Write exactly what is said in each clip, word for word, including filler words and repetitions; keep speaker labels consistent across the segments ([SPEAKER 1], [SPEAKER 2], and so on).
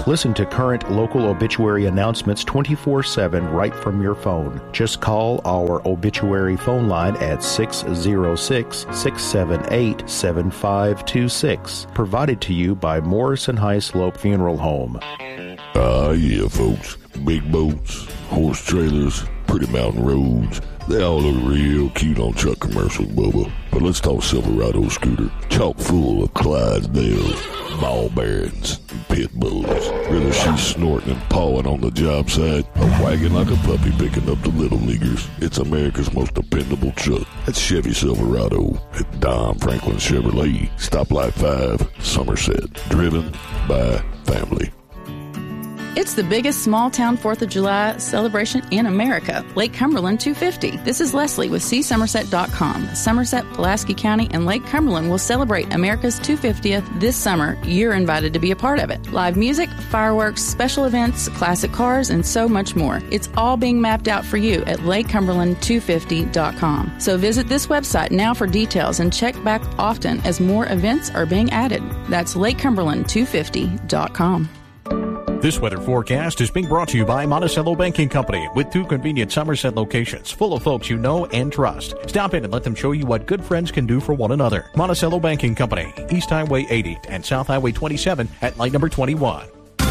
[SPEAKER 1] Listen to current local obituary announcements twenty-four seven right from your phone. Just call our obituary phone line at six oh six, six seven eight, seven five two six. Provided to you by Morrison High Slope Funeral Home.
[SPEAKER 2] Ah, yeah, folks. Big boats, horse trailers, pretty mountain roads. They all look real cute on truck commercials, Bubba. But let's talk Silverado scooter. Chock full of Clydesdales, ball bearings, and pit bulls. Whether she's snorting and pawing on the job site or wagging like a puppy picking up the little leaguers, it's America's most dependable truck. That's Chevy Silverado at Don Franklin Chevrolet, Stoplight five, Somerset. Driven by family.
[SPEAKER 3] It's the biggest small-town fourth of July celebration in America, Lake Cumberland two fifty. This is Leslie with See Somerset dot com. Somerset, Pulaski County, and Lake Cumberland will celebrate America's two hundred fiftieth this summer. You're invited to be a part of it. Live music, fireworks, special events, classic cars, and so much more. It's all being mapped out for you at Lake Cumberland two fifty dot com. So visit this website now for details and check back often as more events are being added. That's Lake Cumberland two fifty dot com.
[SPEAKER 4] This weather forecast is being brought to you by Monticello Banking Company with two convenient Somerset locations full of folks you know and trust. Stop in and let them show you what good friends can do for one another. Monticello Banking Company, East Highway eighty and South Highway twenty-seven at light number twenty-one.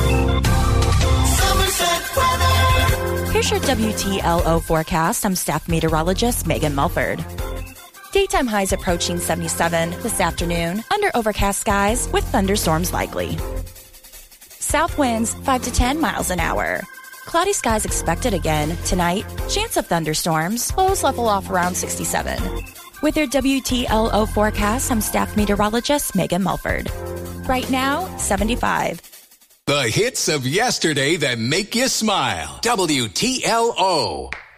[SPEAKER 5] Here's your W T L O forecast. I'm staff meteorologist Megan Mulford. Daytime highs approaching seventy-seven this afternoon under overcast skies with thunderstorms likely. South winds five to ten miles an hour. Cloudy skies expected again tonight. Chance of thunderstorms. Lows level off around sixty-seven. With your W T L O forecast, I'm staff meteorologist Megan Mulford. Right now, seventy-five.
[SPEAKER 6] The hits of yesterday that make you smile. W T L O.